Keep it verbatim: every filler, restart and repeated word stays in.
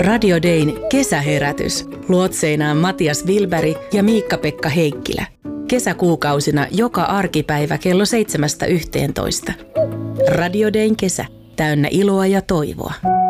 Radio Dayn kesäherätys. Luotseinaan Matias Wilberg ja Miikka-Pekka Heikkilä. Kesäkuukausina joka arkipäivä kello seitsemästä yhteentoista. Radio Dayn kesä. Täynnä iloa ja toivoa.